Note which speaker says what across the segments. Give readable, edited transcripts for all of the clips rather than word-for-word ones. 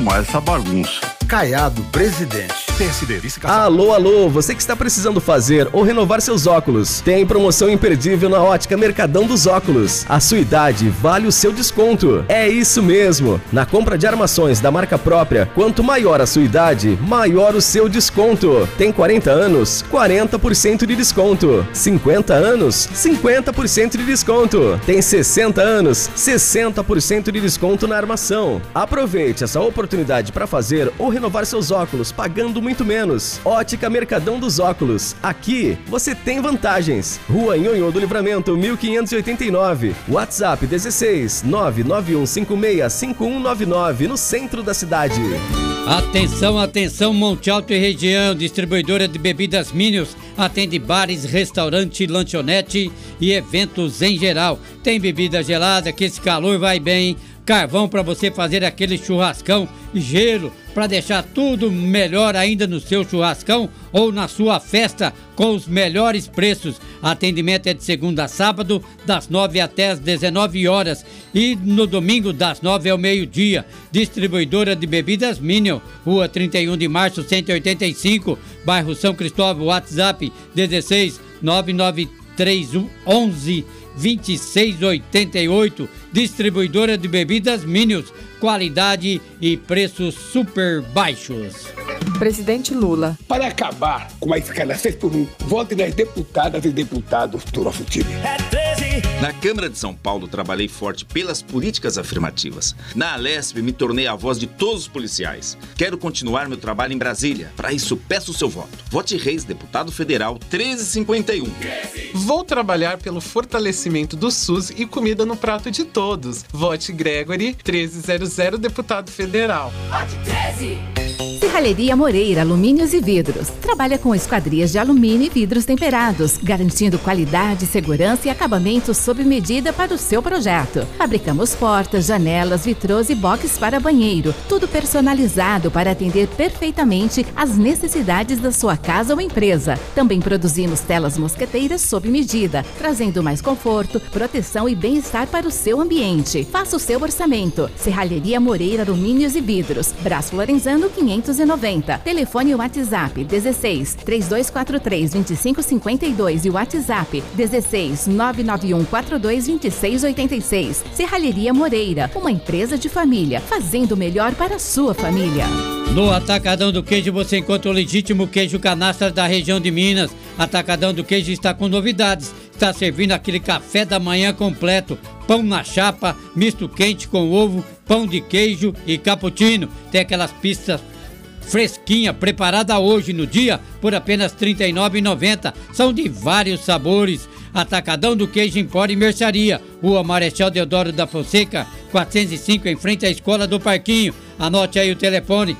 Speaker 1: Mas essa bagunça.
Speaker 2: Caiado, presidente.
Speaker 1: PSD, vice-caçador.
Speaker 3: Alô, você que está precisando fazer ou renovar seus óculos. Tem promoção imperdível na Ótica Mercadão dos Óculos. A sua idade vale o seu desconto. É isso mesmo. Na compra de armações da marca própria, quanto maior a sua idade, maior o seu desconto. Tem 40 anos? 40% de desconto. 50 anos? 50% de desconto. Tem 60 anos? 60% de desconto na armação. Aproveite essa oportunidade para fazer ou renovar seus óculos pagando muito menos. Ótica Mercadão dos Óculos. Aqui você tem vantagens. Rua Nhonhô do Livramento, 1589. WhatsApp 16 991565199 no centro da cidade.
Speaker 4: Atenção, Monte Alto e região, distribuidora de bebidas Minions, atende bares, restaurante, lanchonete e eventos em geral. Tem bebida gelada, que esse calor vai bem. Carvão para você fazer aquele churrascão, gelo para deixar tudo melhor ainda no seu churrascão ou na sua festa com os melhores preços. Atendimento é de segunda a sábado, das 9 até as 19 horas e no domingo das 9 ao meio-dia. Distribuidora de bebidas Minion, Rua 31 de Março, 185, bairro São Cristóvão. WhatsApp 16 99311 2688. Distribuidora de bebidas Minions, qualidade e preços super baixos.
Speaker 5: Presidente Lula.
Speaker 6: Para acabar com a escalação por um, vote nas deputadas e deputados do nosso time.
Speaker 7: Na Câmara de São Paulo, trabalhei forte pelas políticas afirmativas. Na Alesp, me tornei a voz de todos os policiais. Quero continuar meu trabalho em Brasília. Para isso, peço o seu voto. Vote Reis, deputado federal, 1351.
Speaker 8: Vou trabalhar pelo fortalecimento do SUS e comida no prato de todos. Vote Gregory, 1300, deputado federal.
Speaker 9: Vote 13! Serralheria Moreira Alumínios e Vidros. Trabalha com esquadrias de alumínio e vidros temperados, garantindo qualidade, segurança e acabamento sob medida para o seu projeto. Fabricamos portas, janelas, vitrôs e boxes para banheiro. Tudo personalizado para atender perfeitamente às necessidades da sua casa ou empresa. Também produzimos telas mosqueteiras sob medida, trazendo mais conforto, proteção e bem-estar para o seu ambiente. Faça o seu orçamento. Serralheria Moreira Alumínios e Vidros. Brás Lorenzano 590. Telefone e WhatsApp 16 3243 2552 e WhatsApp 16 991 42 2686. Serralheria Moreira, uma empresa de família, fazendo o melhor para a sua família.
Speaker 4: No Atacadão do Queijo você encontra o legítimo queijo canastra da região de Minas. Atacadão do Queijo está com novidades. Está servindo aquele café da manhã completo. Pão na chapa, misto quente com ovo, pão de queijo e cappuccino. Tem aquelas pistas fresquinha, preparada hoje no dia por apenas R$ 39,90. São de vários sabores. Atacadão do Queijo Empório e Mercearia, Rua Marechal Deodoro da Fonseca, 405, em frente à Escola do Parquinho. Anote aí o telefone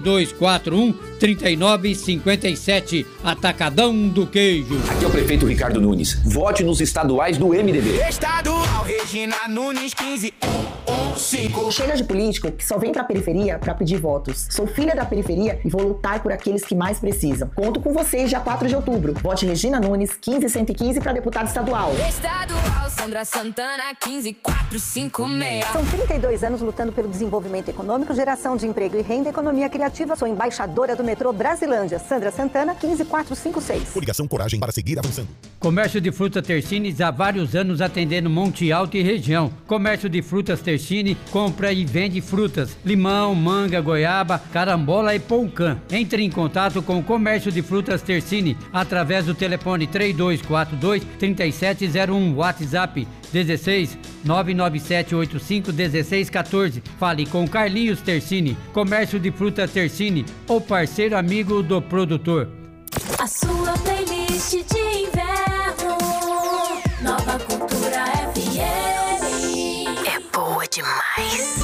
Speaker 4: 3241-3957. Atacadão do Queijo.
Speaker 10: Aqui é o prefeito Ricardo Nunes. Vote nos estaduais do MDB.
Speaker 11: Estadual Regina Nunes 15115.
Speaker 12: Chega de político que só vem pra periferia pra pedir votos. Sou filha da periferia e vou lutar por aqueles que mais precisam. Conto com vocês dia 4 de outubro. Vote Regina Nunes 15115 pra deputado estadual.
Speaker 11: Estadual Sandra Santana 15456.
Speaker 12: São 32 anos lutando pelo desenvolvimento econômico, geração de emprego e renda, economia criativa. Sou embaixadora do metrô Brasilândia. Sandra Santana 15456.
Speaker 13: Coligação Coragem para seguir avançando.
Speaker 4: Comércio de frutas Tersines há vários anos atendendo Monte Alto e região. Comércio de frutas Tersine compra e vende frutas, limão, manga, goiaba, carambola e poucã. Entre em contato com o Comércio de Frutas Tersine através do telefone 3242-3701, WhatsApp 16 99785 1614. Fale com Carlinhos Tersine. Comércio de Frutas Tersine, o parceiro amigo do produtor.
Speaker 14: A sua playlist de inverno, Nova Cultura FM, é boa demais.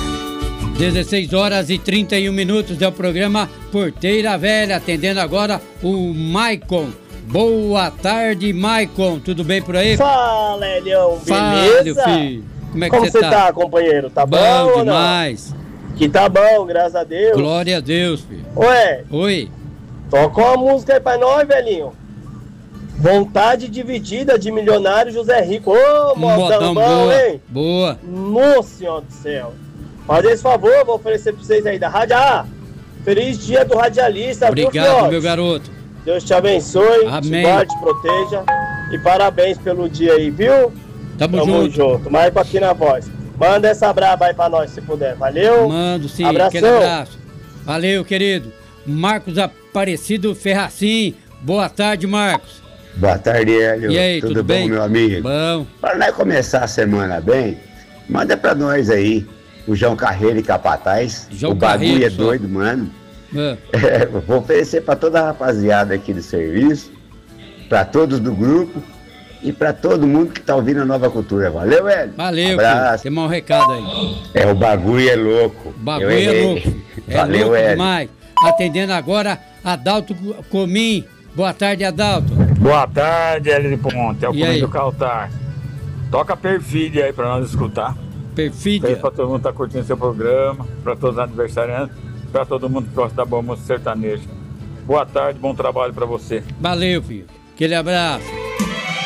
Speaker 4: 16h31 é o programa Porteira Velha, atendendo agora o Maicon. Boa tarde, Maicon. Tudo bem por aí?
Speaker 15: Fala, Elião. Beleza?
Speaker 4: Fala, meu filho. Como é que você
Speaker 15: tá, companheiro? Tá bom
Speaker 4: demais.
Speaker 15: Que tá bom, graças a Deus.
Speaker 4: Glória a Deus, filho.
Speaker 15: Ué.
Speaker 4: Oi.
Speaker 15: Toca uma música aí pra nós, velhinho. Vontade Dividida, de Milionário José Rico. Ô, modão bom,
Speaker 4: boa,
Speaker 15: hein?
Speaker 4: Boa.
Speaker 15: Nossa Senhora do céu. Fazer esse favor, vou oferecer pra vocês aí da rádio. Feliz dia do radialista.
Speaker 4: Obrigado,
Speaker 15: viu,
Speaker 4: meu garoto.
Speaker 15: Deus te abençoe,
Speaker 4: Amém.
Speaker 15: te guarde, te proteja. E parabéns pelo dia aí, viu?
Speaker 4: Tamo
Speaker 15: junto. Mais aqui na voz. Manda essa braba aí pra nós, se puder. Valeu?
Speaker 4: Mando sim,
Speaker 15: abração.
Speaker 4: aquele abraço. Valeu, querido. Marcos Aparecido Ferracim. Boa tarde, Marcos.
Speaker 13: Boa tarde, Hélio.
Speaker 4: E aí, tudo
Speaker 13: bom,
Speaker 4: bem?
Speaker 13: meu amigo?
Speaker 4: Bom.
Speaker 13: Para nós começar a semana bem, manda pra nós aí o João Carreiro e Capataz.
Speaker 4: João
Speaker 13: o bagulho
Speaker 4: Carreiro,
Speaker 13: é
Speaker 4: só.
Speaker 13: doido, mano. Vou oferecer pra toda a rapaziada aqui do serviço, pra todos do grupo e pra todo mundo que tá ouvindo a Nova Cultura. Valeu, Hélio?
Speaker 4: Valeu,
Speaker 13: abraço.
Speaker 4: filho. Tem um recado aí.
Speaker 13: O bagulho é louco.
Speaker 4: O bagulho é louco. É
Speaker 13: Valeu,
Speaker 4: louco
Speaker 13: Hélio.
Speaker 4: demais. Atendendo agora, Adalto Comim. Boa tarde, Adalto.
Speaker 16: Boa tarde, Hélio de Ponte. É o
Speaker 4: E aí?
Speaker 16: Comim do Caltar. Toca Perfídia aí pra nós escutar.
Speaker 4: Perfídia.
Speaker 16: Pra todo mundo que tá curtindo seu programa, pra todos os aniversariantes, pra todo mundo que gosta da boa música sertaneja. Boa tarde, bom trabalho pra você.
Speaker 4: Valeu, filho. Aquele abraço.